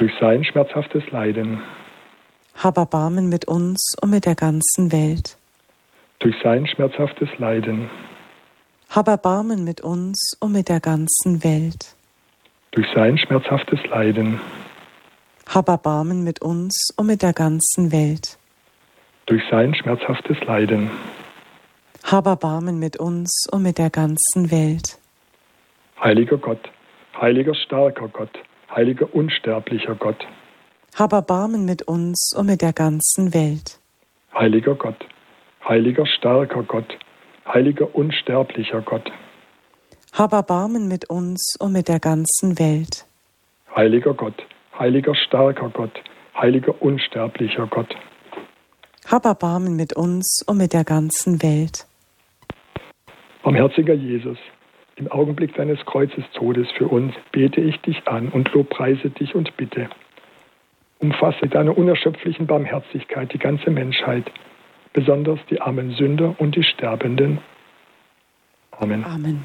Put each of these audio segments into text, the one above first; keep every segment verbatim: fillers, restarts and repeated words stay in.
durch sein schmerzhaftes Leiden. Hab Erbarmen mit uns und mit der ganzen Welt. Durch sein schmerzhaftes Leiden. Hab Erbarmen mit uns und mit der ganzen Welt. Durch sein schmerzhaftes Leiden. Hab Erbarmen mit uns und mit der ganzen Welt. Durch sein schmerzhaftes Leiden. Hab Erbarmen mit uns und mit der ganzen Welt. Heiliger Gott, heiliger starker Gott, heiliger unsterblicher Gott. Hab Erbarmen mit uns und mit der ganzen Welt. Heiliger Gott, heiliger starker Gott, heiliger unsterblicher Gott. Hab Erbarmen mit uns und mit der ganzen Welt. Heiliger Gott, heiliger starker Gott, heiliger unsterblicher Gott. Hab Erbarmen mit uns und mit der ganzen Welt. Barmherziger Jesus, im Augenblick deines Kreuzestodes für uns bete ich dich an und lobpreise dich und bitte. Umfasse mit deiner unerschöpflichen Barmherzigkeit die ganze Menschheit, besonders die armen Sünder und die Sterbenden. Amen. Amen.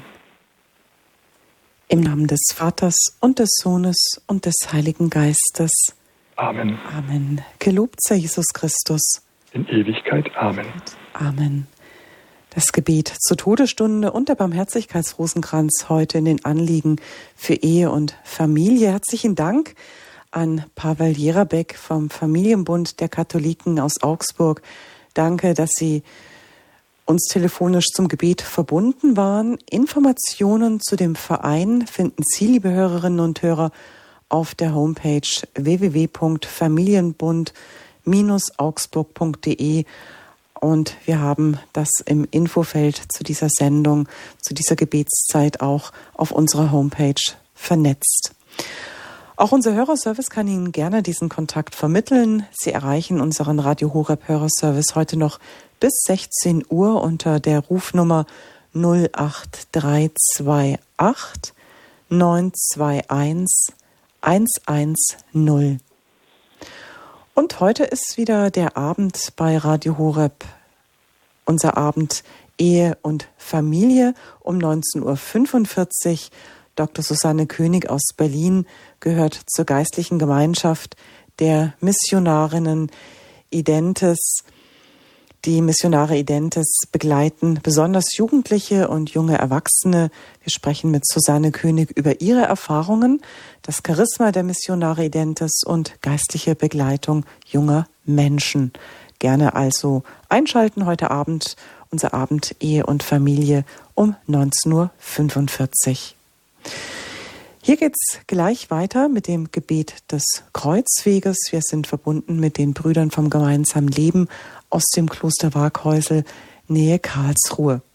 Im Namen des Vaters und des Sohnes und des Heiligen Geistes. Amen. Amen. Gelobt sei Jesus Christus. In Ewigkeit. Amen. Amen. Das Gebet zur Todesstunde und der Barmherzigkeitsrosenkranz heute in den Anliegen für Ehe und Familie. Herzlichen Dank an Pavel Jerabek vom Familienbund der Katholiken aus Augsburg. Danke, dass Sie uns telefonisch zum Gebet verbunden waren. Informationen zu dem Verein finden Sie, liebe Hörerinnen und Hörer, auf der Homepage w w w punkt familienbund Bindestrich augsburg punkt d e. Und wir haben das im Infofeld zu dieser Sendung, zu dieser Gebetszeit auch auf unserer Homepage vernetzt. Auch unser Hörerservice kann Ihnen gerne diesen Kontakt vermitteln. Sie erreichen unseren Radio Horeb Hörerservice heute noch bis sechzehn Uhr unter der Rufnummer null acht drei zwei acht neun zwei eins eins eins null. Und heute ist wieder der Abend bei Radio Horeb, unser Abend Ehe und Familie um neunzehn Uhr fünfundvierzig. Doktor Susanne König aus Berlin gehört zur geistlichen Gemeinschaft der Missionarinnen Identes. Die Missionare Identes begleiten besonders Jugendliche und junge Erwachsene. Wir sprechen mit Susanne König über ihre Erfahrungen, das Charisma der Missionare Identes und geistliche Begleitung junger Menschen. Gerne also einschalten heute Abend, unser Abend Ehe und Familie um neunzehn Uhr fünfundvierzig. Hier geht's gleich weiter mit dem Gebet des Kreuzweges. Wir sind verbunden mit den Brüdern vom gemeinsamen Leben aus dem Kloster Waghäusel, Nähe Karlsruhe.